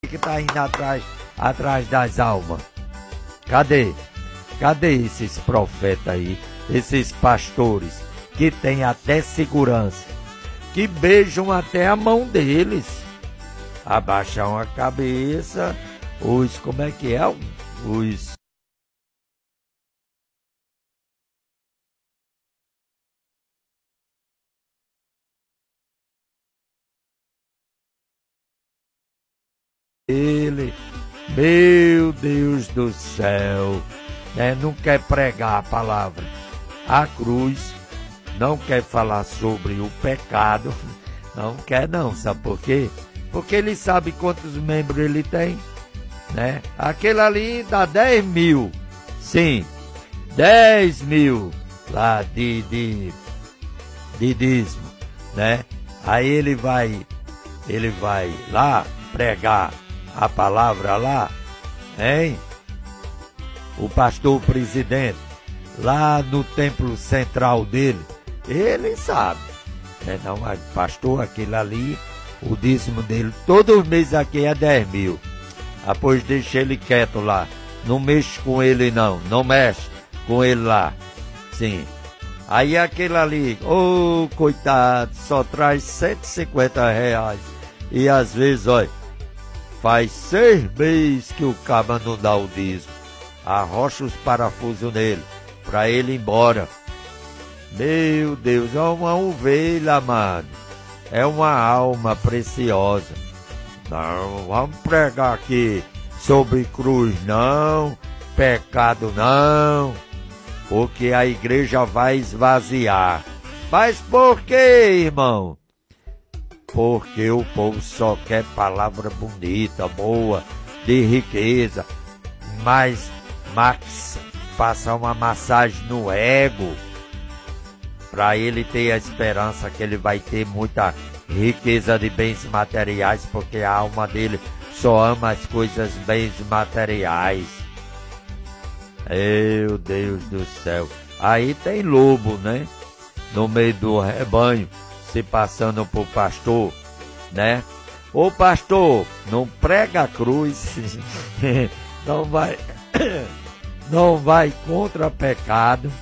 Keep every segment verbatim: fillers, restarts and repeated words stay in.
que tá indo atrás, atrás das almas? Cadê? Cadê esses profetas aí? Esses pastores que têm até segurança, que beijam até a mão deles, abaixam a cabeça, os, como é que é? Os... Ele, meu Deus do céu, né, não quer pregar a palavra. A cruz não quer falar sobre o pecado, não quer não, sabe por quê? Porque ele sabe quantos membros ele tem, né? Aquele ali dá dez mil, sim, dez mil lá de, de, de dízimo, né? Aí ele vai, ele vai lá pregar a palavra lá, hein? O pastor presidente, lá no templo central dele, ele sabe, né? Não, mas pastor, aquele ali, o dízimo dele, todos os meses aqui é dez mil. Ah, pois deixa ele quieto lá, não mexe com ele não, não mexe com ele lá, sim. Aí aquele ali, ô oh, coitado, só traz cento e cinquenta reais, e às vezes, olha, faz seis meses que o caba não dá o dízimo. Arrocha os parafusos nele, pra ele ir embora. Meu Deus, é uma ovelha, mano. É uma alma preciosa. Não, vamos pregar aqui sobre cruz, não. Pecado, não. Porque a igreja vai esvaziar. Mas por quê, irmão? Porque o povo só quer palavra bonita, boa, de riqueza, mas Max passa uma massagem no ego, para ele ter a esperança que ele vai ter muita riqueza de bens materiais, porque a alma dele só ama as coisas bens materiais. Meu Deus do céu. Aí tem lobo, né? No meio do rebanho, se passando por pastor, né? Ô pastor, não prega a cruz, não vai, não vai contra pecado,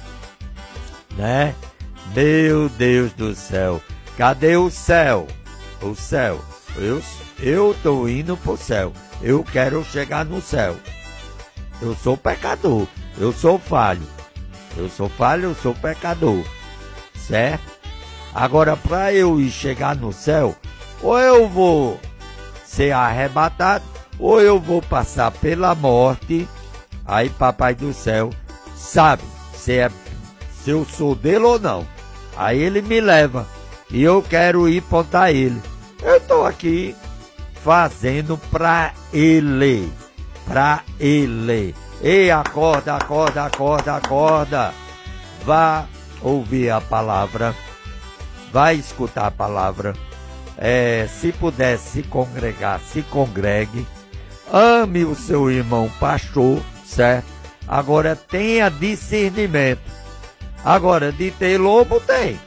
né? Meu Deus do céu, cadê o céu? O céu, eu, eu tô indo pro céu, eu quero chegar no céu. Eu sou pecador, eu sou falho, eu sou falho, eu sou pecador, certo? Agora, para eu ir chegar no céu, ou eu vou ser arrebatado, ou eu vou passar pela morte. Aí papai do céu sabe se, é, se eu sou dele ou não. Aí ele me leva e eu quero ir para ele. Eu estou aqui fazendo para ele, para ele. Ei, acorda, acorda, acorda, acorda. Vá ouvir a palavra. Vai escutar a palavra, é, se puder se congregar, se congregue, ame o seu irmão pastor, certo? Agora tenha discernimento. Agora, de ter lobo, tem.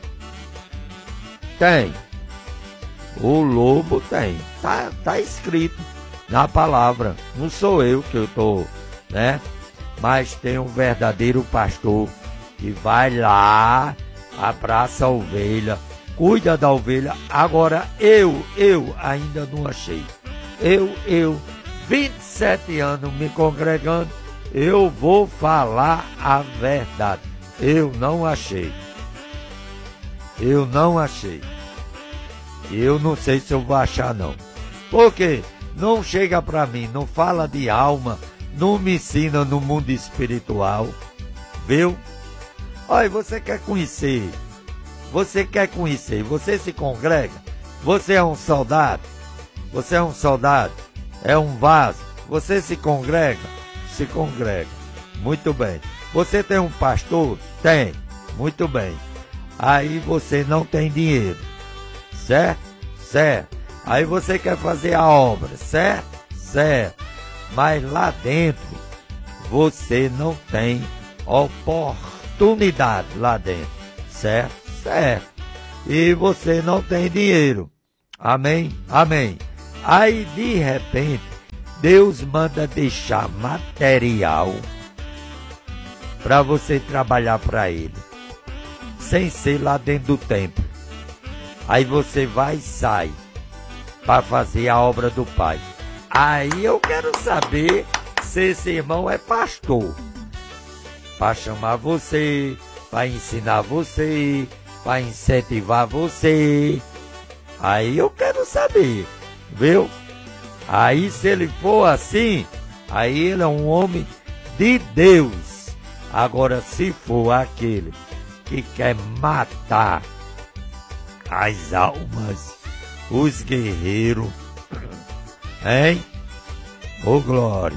Tem. O lobo tem. Tá, tá escrito na palavra. Não sou eu que eu tô, né? Mas tem um verdadeiro pastor que vai lá, abraça a ovelha, cuida da ovelha. Agora eu, eu ainda não achei. Eu, eu, vinte e sete anos me congregando, eu vou falar a verdade. Eu não achei. Eu não achei. Eu não sei se eu vou achar não. Por quê? Não chega pra mim, não fala de alma, não me ensina no mundo espiritual. Viu? Olha, você quer conhecer, você quer conhecer, você se congrega, você é um soldado, você é um soldado, é um vaso, você se congrega, se congrega, muito bem. Você tem um pastor? Tem, muito bem. Aí você não tem dinheiro, certo? Certo. Aí você quer fazer a obra, certo? Certo. Mas lá dentro, você não tem oportunidade lá dentro, certo? Certo. E você não tem dinheiro. Amém? Amém. Aí de repente Deus manda deixar material para você trabalhar para Ele, sem ser lá dentro do templo. Aí você vai e sai para fazer a obra do Pai. Aí eu quero saber se esse irmão é pastor, para chamar você, para ensinar você, para incentivar você. Aí eu quero saber, viu? Aí se ele for assim, aí ele é um homem de Deus. Agora se for aquele que quer matar as almas, os guerreiros, hein? Ô glória!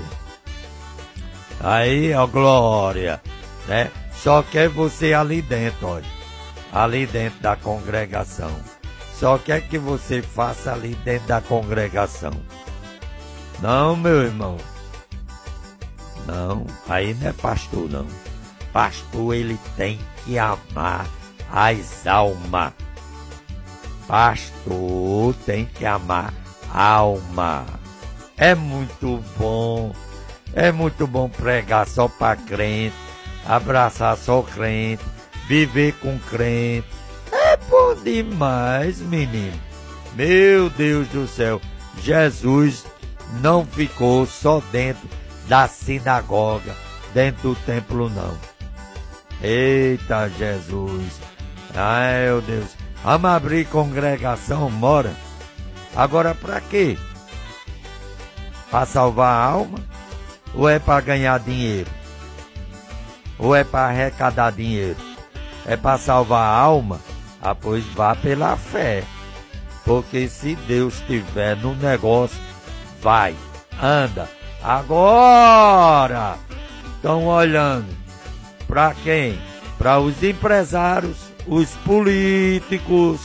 Aí, ó glória, né? Só quer você ali dentro, olha, ali dentro da congregação. Só quer que você faça ali dentro da congregação. Não, meu irmão. Não, aí não é pastor, não. Pastor, ele tem que amar as almas. Pastor tem que amar a alma. É muito bom. É muito bom pregar só para crente, abraçar só crente, viver com crente. É bom demais, menino. Meu Deus do céu. Jesus não ficou só dentro da sinagoga, dentro do templo, não. Eita, Jesus. Ai, meu Deus. Vamos abrir congregação, mora. Agora pra quê? Para salvar a alma? Ou é para ganhar dinheiro? Ou é para arrecadar dinheiro? É para salvar a alma? Ah, pois vá pela fé. Porque se Deus estiver no negócio, vai, anda. Agora, estão olhando para quem? Para os empresários, os políticos.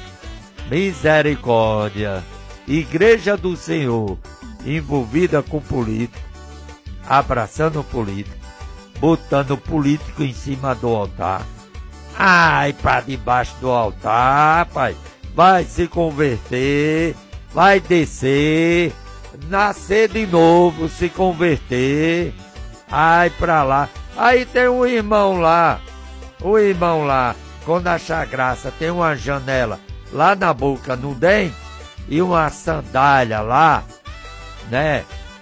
Misericórdia. Igreja do Senhor, envolvida com político, abraçando o político, botando o político em cima do altar. Ai, para debaixo do altar, pai. Vai se converter, vai descer, nascer de novo, se converter. Ai, pra lá. Aí tem um irmão lá, o irmão lá, quando achar graça, tem uma janela lá na boca, no dente, e uma sandália lá, né?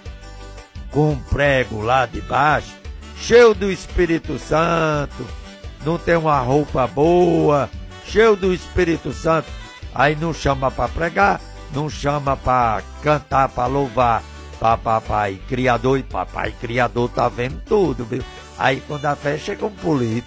Com um prego lá de baixo, cheio do Espírito Santo, não tem uma roupa boa, cheio do Espírito Santo. Aí não chama para pregar, não chama para cantar, para louvar, para papai criador, e papai criador tá vendo tudo, viu? Aí quando a fé chega um político,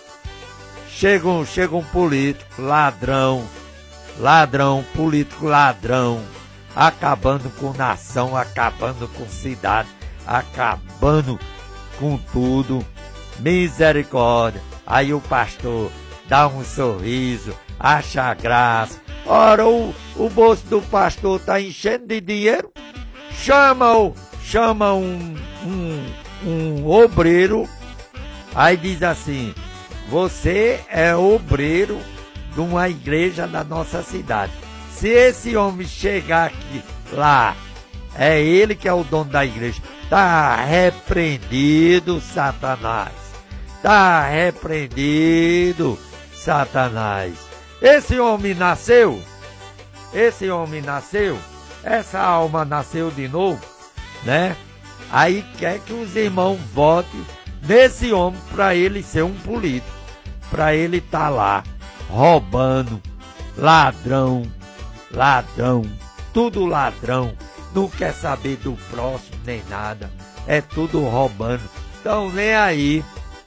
chega um, chega um político, ladrão, ladrão, político ladrão, acabando com nação, acabando com cidade, acabando com tudo. Misericórdia. Aí o pastor dá um sorriso, acha graça. Ora, o, o bolso do pastor está enchendo de dinheiro. Chama, o, chama um, um, um obreiro. Aí diz assim: você é obreiro de uma igreja da nossa cidade. Se esse homem chegar aqui, lá, é ele que é o dono da igreja. Está repreendido, Satanás. Está repreendido, Satanás. Esse homem nasceu, esse homem nasceu, essa alma nasceu de novo, né? Aí quer que os irmãos votem nesse homem para ele ser um político, para ele estar tá lá, roubando, ladrão, ladrão, tudo ladrão, não quer saber do próximo nem nada, é tudo roubando, tão nem aí,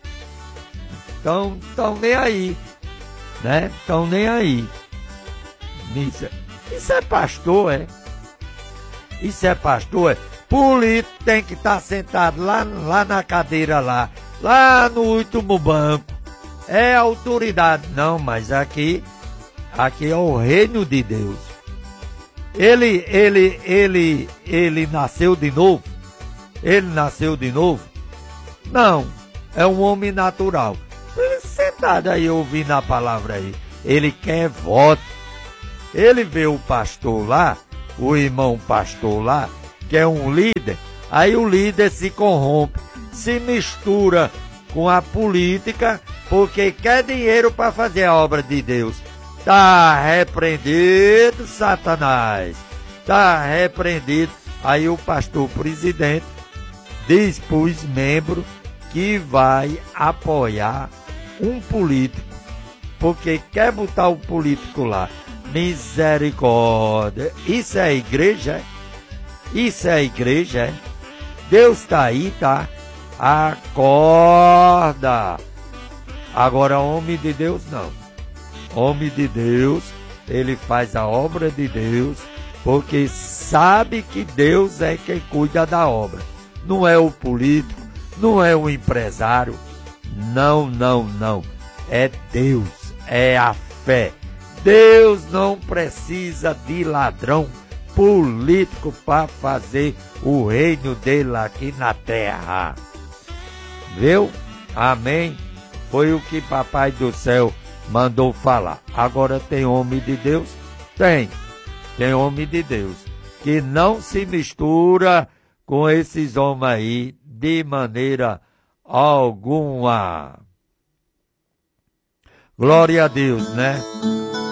tão, tão nem aí, né? Tão nem aí. Isso, isso é pastor, é? Isso é pastor, é? Político tem que estar tá sentado lá, lá na cadeira lá, lá no último banco, é autoridade. Não, mas aqui, aqui é o reino de Deus. Ele, ele, ele, ele nasceu de novo? Ele nasceu de novo? Não, é um homem natural. Sentado aí ouvindo a palavra aí. Ele quer voto. Ele vê o pastor lá, o irmão pastor lá, que é um líder, aí o líder se corrompe, se mistura com a política, porque quer dinheiro para fazer a obra de Deus. Tá repreendido, Satanás. Tá repreendido. Aí o pastor presidente diz para os membros que vai apoiar um político, porque quer botar o político lá. Misericórdia. Isso é igreja, é? Isso é igreja, é? Deus está aí, tá? Acorda. Agora, homem de Deus, não. Homem de Deus, ele faz a obra de Deus, porque sabe que Deus é quem cuida da obra. Não é o político, não é o empresário. Não, não, não. É Deus, é a fé. Deus não precisa de ladrão político para fazer o reino dele aqui na terra. Viu? Amém? Foi o que Papai do Céu mandou falar. Agora tem homem de Deus? Tem. Tem homem de Deus que não se mistura com esses homens aí de maneira alguma. Glória a Deus, né?